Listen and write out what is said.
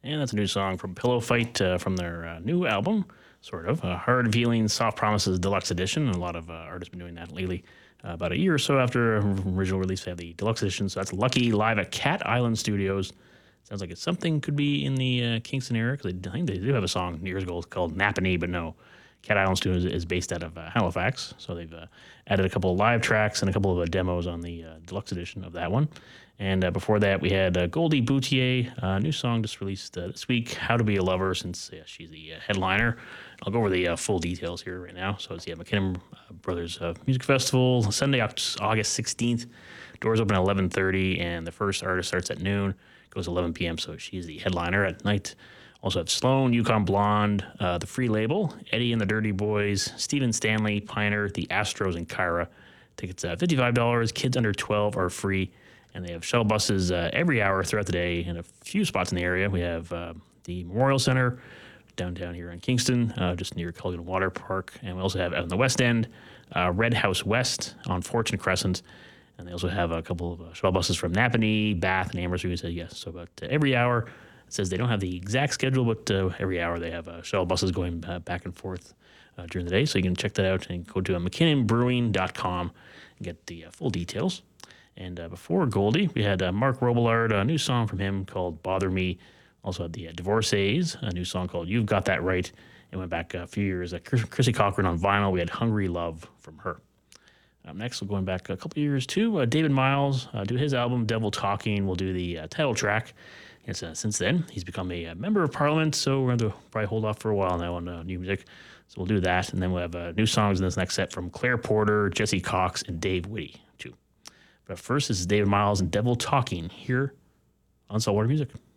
And that's a new song from Pillow Fight from their new album, sort of. Hard Feeling, Soft Promises Deluxe Edition. A lot of artists been doing that lately. About a year or so after original release, they have the deluxe edition. So that's Lucky live at Cat Island Studios. Sounds like it's something could be in the Kingston area, because I think they do have a song years ago called Napanee, but no. Cat Island Studios is based out of Halifax, so they've added a couple of live tracks and a couple of demos on the deluxe edition of that one. And before that, we had Goldie Boutier, a new song just released this week, How to Be a Lover, since she's the headliner. I'll go over the full details here right now. So it's the McKinnon Brothers Music Festival, Sunday, August 16th. Doors open at 11:30, and the first artist starts at noon, goes 11 p.m., so she's the headliner at night. Also have Sloan, Yukon Blonde, The Free Label, Eddie and the Dirty Boys, Stephen Stanley, Pioneer, The Astros, and Kyra. Tickets $55. Kids under 12 are free. And they have shuttle buses every hour throughout the day in a few spots in the area. We have the Memorial Center downtown here in Kingston, just near Culligan Water Park. And we also have out in the West End, Red House West on Fortune Crescent. And they also have a couple of shuttle buses from Napanee, Bath, and Amherst. We said yes. So about every hour. It says they don't have the exact schedule, but every hour they have shuttle buses going back and forth during the day. So you can check that out and go to McKinnonBrewing.com and get the full details. And before Goldie, we had Mark Robillard, a new song from him called Bother Me. Also had the Divorcees, a new song called You've Got That Right. And went back a few years. Chrissy Cochran on vinyl. We had Hungry Love from her. Next, we're going back a couple years too. David Miles, do his album Devil Talking. We'll do the title track. And since then, he's become a member of Parliament, so we're going to probably hold off for a while now on new music. So we'll do that. And then we'll have new songs in this next set from Claire Porter, Jesse Cox, and Dave Whitty too. But first, this is David Miles and Devil Talking here on Saltwater Music.